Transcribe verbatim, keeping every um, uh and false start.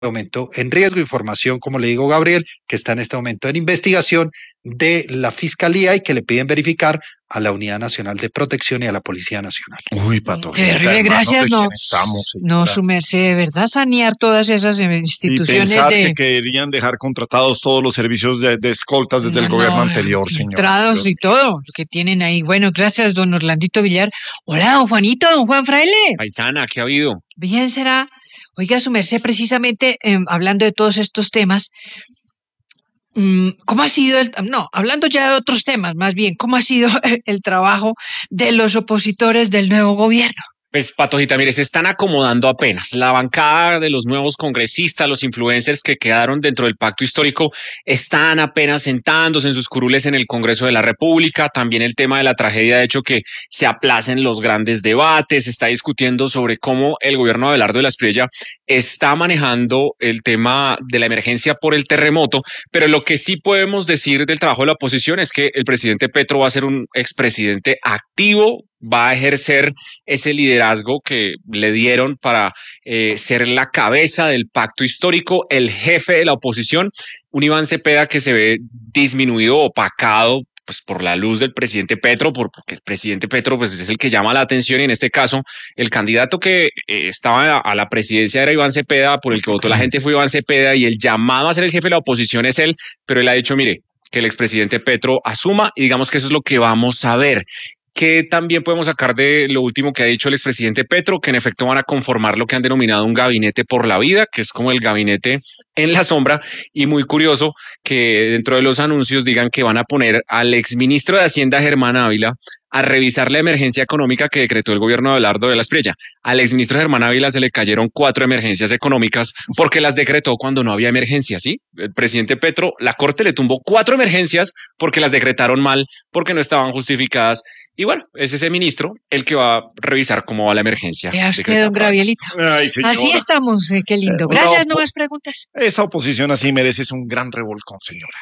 momento en riesgo, información, como le digo, Gabriel, que está en este momento en investigación de la Fiscalía y que le piden verificar a la Unidad Nacional de Protección y a la Policía Nacional. Uy, Patojita, Terrible, gracias, no, estamos, no, su merced, de verdad, sanear todas esas instituciones y pensar de... que querían dejar contratados todos los servicios de, de escoltas desde no, el gobierno no, anterior, señor. Filtrados y todo, lo que tienen ahí. Bueno, gracias, don Orlandito Villar. Hola, don Juanito, don Juan Fraile. Paisana, ¿qué ha habido? Bien será. Oiga, su merced, precisamente eh, hablando de todos estos temas, mm, ¿cómo ha sido el... No, hablando ya de otros temas, más bien, ¿cómo ha sido el, el trabajo de los opositores del nuevo gobierno? Pues, Patojita, mire, se están acomodando apenas. La bancada de los nuevos congresistas, los influencers que quedaron dentro del pacto histórico, están apenas sentándose en sus curules en el Congreso de la República. También el tema de la tragedia ha hecho que se aplacen los grandes debates. Se está discutiendo sobre cómo el gobierno de Abelardo de la Espriella está manejando el tema de la emergencia por el terremoto. Pero lo que sí podemos decir del trabajo de la oposición es que el presidente Petro va a ser un expresidente activo, va a ejercer ese liderazgo que le dieron para eh, ser la cabeza del pacto histórico, el jefe de la oposición, un Iván Cepeda que se ve disminuido, opacado pues por la luz del presidente Petro, por, porque el presidente Petro pues es el que llama la atención y en este caso el candidato que eh, estaba a, a la presidencia era Iván Cepeda, por el que votó la gente fue Iván Cepeda y el llamado a ser el jefe de la oposición es él, pero él ha dicho, mire, que el expresidente Petro asuma y digamos que eso es lo que vamos a ver. ¿Qué también podemos sacar de lo último que ha dicho el expresidente Petro? Que en efecto van a conformar lo que han denominado un gabinete por la vida, que es como el gabinete en la sombra, y muy curioso que dentro de los anuncios digan que van a poner al exministro de Hacienda, Germán Ávila, a revisar la emergencia económica que decretó el gobierno de Abelardo de la Espriella. Al exministro Germán Ávila se le cayeron cuatro emergencias económicas porque las decretó cuando no había emergencia, ¿sí? El presidente Petro, la Corte le tumbó cuatro emergencias porque las decretaron mal, porque no estaban justificadas. Y bueno, es ese ministro el que va a revisar cómo va la emergencia. Ya usted, don Gravielito. Ay, así estamos, eh, qué lindo. Gracias, no más preguntas. Esa oposición así merece un gran revolcón, señora.